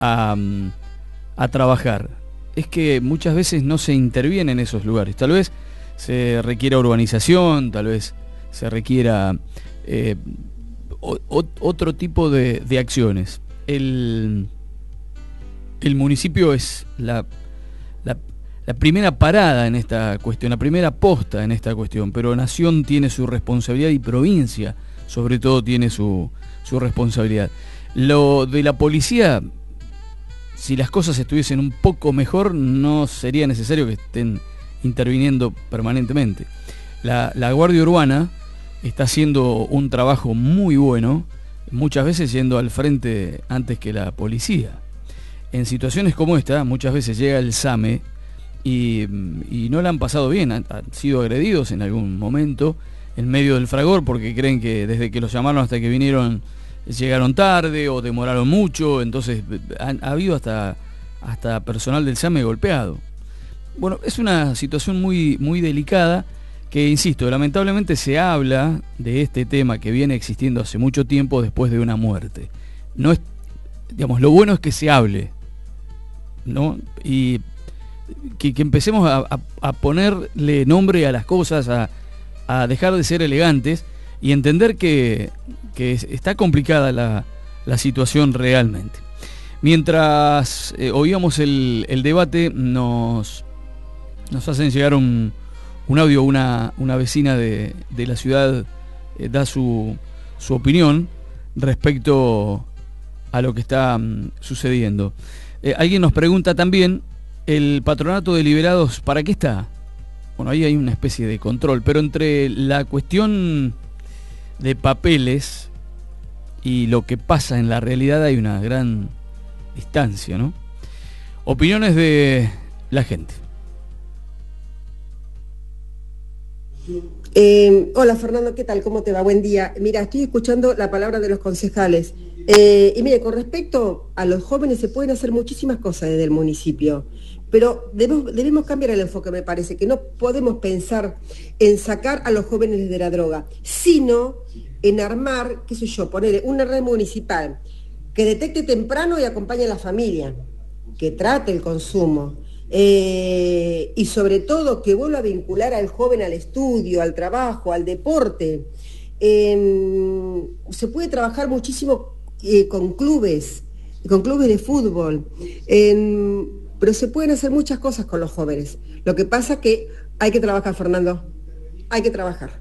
a trabajar. Es que muchas veces no se interviene en esos lugares. Tal vez se requiera urbanización, tal vez se requiera otro tipo de acciones. El municipio es la primera parada en esta cuestión, la primera posta en esta cuestión, pero Nación tiene su responsabilidad y provincia, sobre todo, tiene su responsabilidad. Lo de la policía, si las cosas estuviesen un poco mejor, no sería necesario que estén interviniendo permanentemente. La Guardia Urbana está haciendo un trabajo muy bueno, muchas veces yendo al frente antes que la policía. En situaciones como esta, muchas veces llega el SAME y no la han pasado bien, han sido agredidos en algún momento en medio del fragor porque creen que desde que los llamaron hasta que vinieron llegaron tarde o demoraron mucho, entonces ha habido hasta personal del SAME golpeado. Bueno, es una situación muy, muy delicada que, insisto, lamentablemente se habla de este tema que viene existiendo hace mucho tiempo después de una muerte. No es, digamos, lo bueno es que se hable, ¿no? Y que empecemos a ponerle nombre a las cosas, a dejar de ser elegantes y entender que está complicada la situación realmente. Mientras oíamos el debate, nos hacen llegar un audio, una vecina de la ciudad da su opinión respecto a lo que está sucediendo. Alguien nos pregunta también, ¿el patronato de liberados para qué está? Bueno, ahí hay una especie de control, pero entre la cuestión de papeles y lo que pasa en la realidad hay una gran distancia, ¿no? Opiniones de la gente. Hola Fernando, ¿qué tal? ¿Cómo te va? Buen día. Mira, estoy escuchando la palabra de los concejales. Y mire, con respecto a los jóvenes se pueden hacer muchísimas cosas desde el municipio, pero debemos cambiar el enfoque, me parece, que no podemos pensar en sacar a los jóvenes de la droga, sino en armar, qué sé yo, poner una red municipal que detecte temprano y acompañe a la familia, que trate el consumo. Y sobre todo que vuelva a vincular al joven al estudio, al trabajo, al deporte. Se puede trabajar muchísimo con clubes de fútbol, pero se pueden hacer muchas cosas con los jóvenes. Lo que pasa que hay que trabajar, Fernando, hay que trabajar.